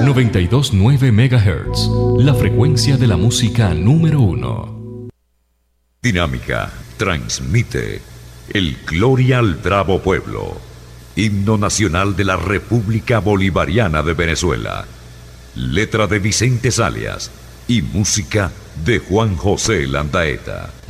92.9 MHz, la frecuencia de la música número 1. Dinámica transmite el Gloria al Bravo Pueblo, himno nacional de la República Bolivariana de Venezuela. Letra de Vicente Salias y música de Juan José Landaeta.